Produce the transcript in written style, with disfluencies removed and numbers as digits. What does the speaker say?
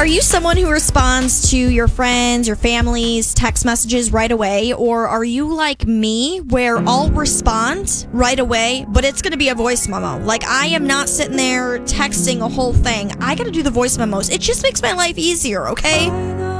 Are you someone who responds to your friends, your family's text messages right away? Or are you like me where I'll respond right away, but it's going to be a voice memo? Like, I am not sitting there texting a whole thing. I got to do the voice memos. It just makes my life easier, okay?